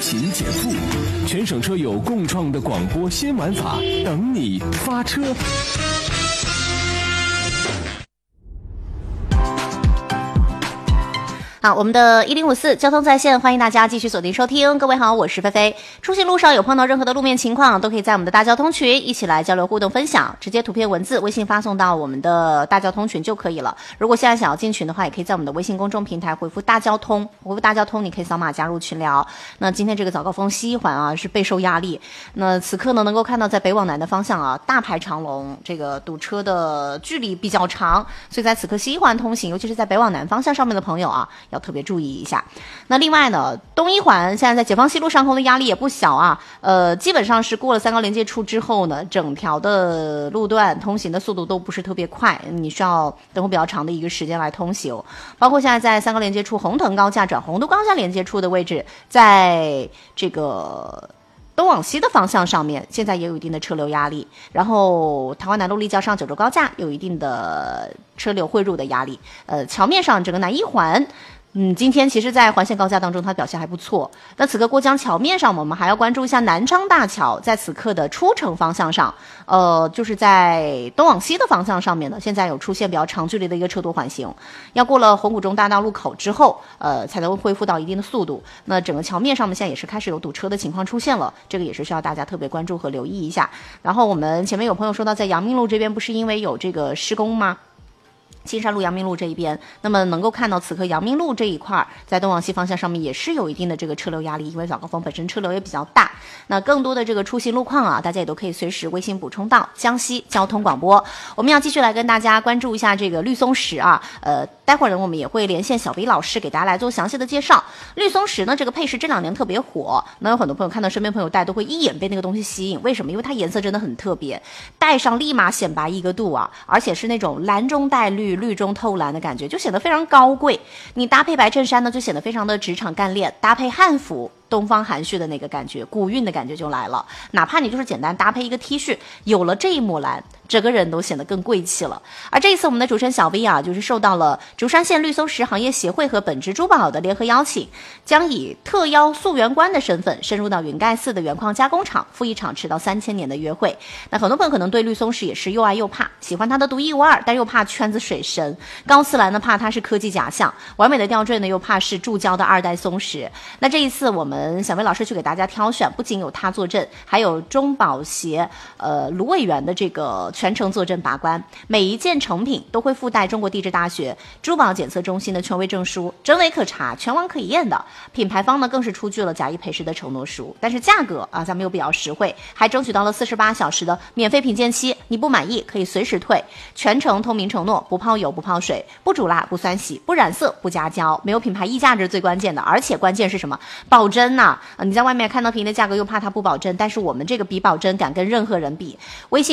勤减负，全省车友共创的广播新玩法，等你发车。 好，我们的1054交通在线，欢迎大家继续锁定收听。各位好，我是菲菲。出行路上有碰到任何的路面情况，都可以在我们的大交通群一起来交流互动分享，直接图片文字微信发送到我们的大交通群就可以了。如果现在想要进群的话，也可以在我们的微信公众平台回复大交通，回复大交通你可以扫码加入群聊。那今天这个早高峰西一环啊是备受压力，那此刻呢能够看到在北往南的方向啊大排长龙，这个堵车的距离比较长，所以在此刻西一环通行，尤其是在北往南方向上面的朋友啊要特别注意一下。那另外呢，东一环现在在解放西路上空的压力也不小啊，基本上是过了三高连接处之后呢，整条的路段通行的速度都不是特别快，你需要等候比较长的一个时间来通行。包括现在在三高连接处红藤高架转红都高架连接处的位置，在这个东往西的方向上面现在也有一定的车流压力，然后台湾南路立交上九州高架有一定的车流汇入的压力，桥面上整个南一环今天其实在环线高架当中它表现还不错。那此刻过江桥面上我们还要关注一下南昌大桥在此刻的出城方向上，就是在东往西的方向上面呢，现在有出现比较长距离的一个车多缓行，要过了红谷中大道路口之后才能恢复到一定的速度。那整个桥面上面现在也是开始有堵车的情况出现了，这个也是需要大家特别关注和留意一下。然后我们前面有朋友说到在阳明路这边不是因为有这个施工吗？金山路阳明路这一边，那么能够看到此刻阳明路这一块在东往西方向上面也是有一定的这个车流压力，因为早高峰本身车流也比较大。那更多的这个出行路况啊，大家也都可以随时微信补充到江西交通广播。我们要继续来跟大家关注一下这个绿松石啊，待会儿呢我们也会连线小 B 老师给大家来做详细的介绍。绿松石呢这个配饰这2年特别火，那有很多朋友看到身边朋友戴都会一眼被那个东西吸引，为什么？因为它颜色真的很特别，戴上立马显白1个度啊，而且是那种蓝中带绿，绿中透蓝的感觉，就显得非常高贵。你搭配白衬衫呢就显得非常的职场干练，搭配汉服东方含蓄的那个感觉，古韵的感觉就来了。哪怕你就是简单搭配一个 T 恤，有了这一抹蓝，整个人都显得更贵气了。而这一次我们的主持人小 V 啊，就是受到了竹山县绿松石行业协会和本职珠宝的联合邀请，将以特邀溯源官的身份深入到云盖寺的原矿加工厂，赴一场迟到3000年的约会。那很多朋友可能对绿松石也是又爱又怕，喜欢它的独一无二，但又怕圈子水深。高丝蓝呢怕它是科技假象，完美的吊坠呢又怕是铸胶的2代松石。那这一次我们小薇老师去给大家挑选，不仅有它坐镇，还有中保协卢委员的这个全程坐镇把关，每一件成品都会附带中国地质大学珠宝检测中心的权威证书，真伪可查，全网可验的。品牌方呢更是出具了假一赔十的承诺书，但是价格啊咱们又比较实惠，还争取到了48小时的免费品鉴期，你不满意可以随时退，全程透明承诺，不泡油不泡水，不煮辣不酸洗，不染色不加胶，没有品牌溢价，这是最关键的。而且关键是什么？保真啊，你在外面看到便宜的价格又怕它不保真，但是我们这个比保真敢跟任何人比。微信